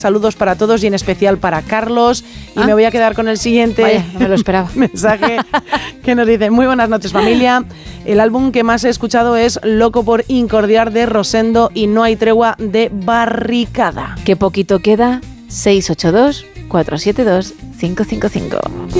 Saludos para todos y en especial para Carlos. Y me voy a quedar con el siguiente. Vaya, no me lo esperaba. Mensaje que nos dice: muy buenas noches, familia. El álbum que más he escuchado es Loco por Incordiar de Rosendo y No hay tregua de Barricada. Qué poquito queda. 682 472 555.